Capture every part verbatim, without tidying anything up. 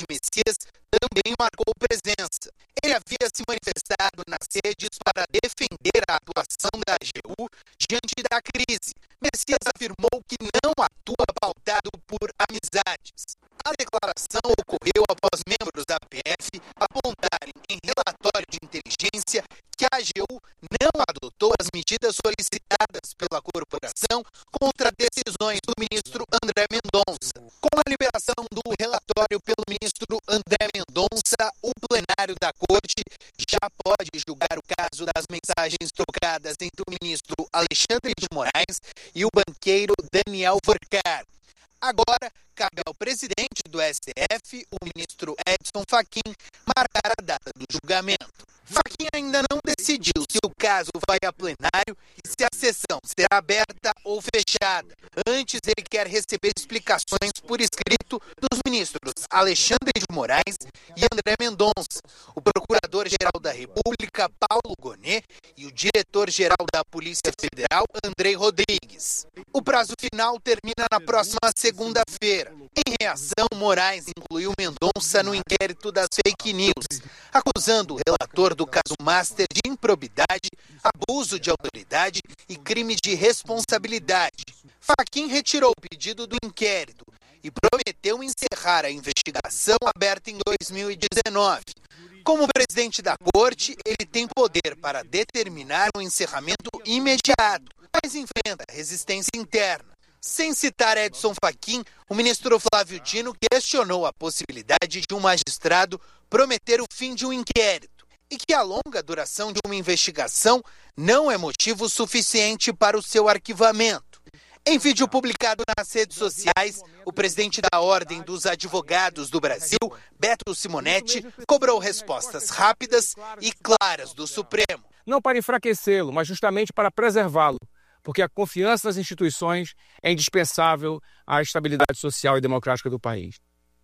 Messias também marcou presença. Ele havia se manifestado nas redes para defender a atuação da A G U diante da crise. Messias afirmou que não atua pautado por amizades. A declaração ocorreu após membros da P F apontarem em relatório de inteligência que a A G U não adotou as medidas solicitadas pela corporação contra decisões do ministro André Mendonça. Com a liberação do relatório pelo ministro André Mendonça, o plenário da Corte já pode julgar o caso das mensagens trocadas entre o ministro Alexandre de Moraes e o banqueiro Daniel Forcar. Agora, cabe ao presidente do S T F, o ministro Edson Fachin, marcar a data do julgamento. Fachin ainda não decidiu se o caso vai a plenário e se a sessão será aberta ou fechada. Antes, ele quer receber explicações por escrito dos ministros Alexandre de Moraes e André Mendonça, o procurador-geral da República, Paulo Gonet, e o diretor-geral da Polícia Federal, Andrei Rodrigues. O prazo final termina na próxima segunda-feira. Em reação, Moraes incluiu Mendonça no inquérito das fake news, acusando o relator do caso Master de improbidade, abuso de autoridade e crime de responsabilidade. Fachin retirou o pedido do inquérito e prometeu encerrar a investigação aberta em dois mil e dezenove. Como presidente da Corte, ele tem poder para determinar um encerramento imediato, mas enfrenta resistência interna. Sem citar Edson Fachin, o ministro Flávio Dino questionou a possibilidade de um magistrado prometer o fim de um inquérito e que a longa duração de uma investigação não é motivo suficiente para o seu arquivamento. Em vídeo publicado nas redes sociais, o presidente da Ordem dos Advogados do Brasil, Beto Simonetti, cobrou respostas rápidas e claras do Supremo. Não para enfraquecê-lo, mas justamente para preservá-lo, porque a confiança nas instituições é indispensável à estabilidade social e democrática do país.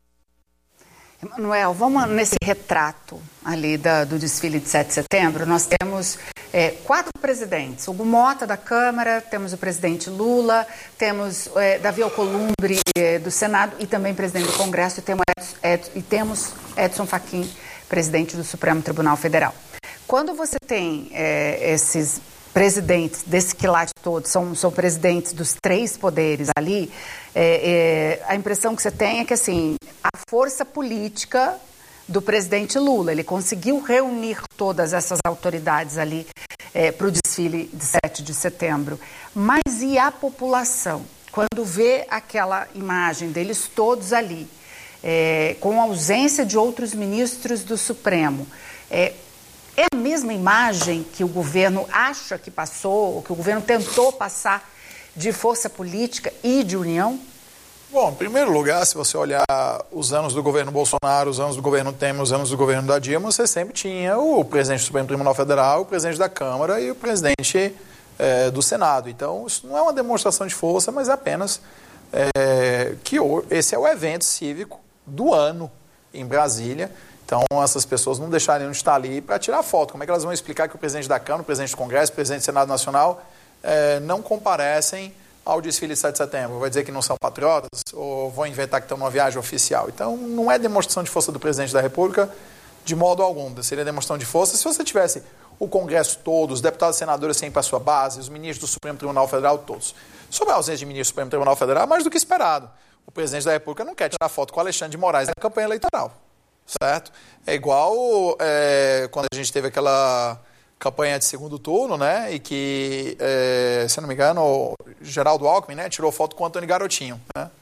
Emanuel, vamos nesse retrato ali da, do desfile de sete de setembro. Nós temos é, quatro presidentes. Hugo Mota, da Câmara, temos o presidente Lula, temos é, Davi Alcolumbre, é, do Senado, e também presidente do Congresso, e temos, Edson, Edson, e temos Edson Fachin, presidente do Supremo Tribunal Federal. Quando você tem é, esses presidentes desse quilate todo, são, são presidentes dos três poderes ali, é, é, a impressão que você tem é que, assim, a força política do presidente Lula, ele conseguiu reunir todas essas autoridades ali é, para o desfile de sete de setembro. Mas e a população? Quando vê aquela imagem deles todos ali, é, com a ausência de outros ministros do Supremo, é, É a mesma imagem que o governo acha que passou, ou que o governo tentou passar de força política e de união? Bom, em primeiro lugar, se você olhar os anos do governo Bolsonaro, os anos do governo Temer, os anos do governo da Dilma, você sempre tinha o presidente do Supremo Tribunal Federal, o presidente da Câmara e o presidente é, do Senado. Então, isso não é uma demonstração de força, mas é apenas é, que esse é o evento cívico do ano em Brasília. Então, essas pessoas não deixariam de estar ali para tirar foto. Como é que elas vão explicar que o presidente da Câmara, o presidente do Congresso, o presidente do Senado Nacional eh, não comparecem ao desfile de sete de setembro? Vai dizer que não são patriotas? Ou vão inventar que estão numa viagem oficial? Então, não é demonstração de força do presidente da República de modo algum. Seria demonstração de força se você tivesse o Congresso todo, os deputados e senadores sempre para a sua base, os ministros do Supremo Tribunal Federal todos. Sobre a ausência de ministro do Supremo Tribunal Federal, mais do que esperado. O presidente da República não quer tirar foto com o Alexandre de Moraes na campanha eleitoral. Certo? É igual é, quando a gente teve aquela campanha de segundo turno, né? E que, é, se não me engano, o Geraldo Alckmin, né, tirou foto com o Antônio Garotinho, né?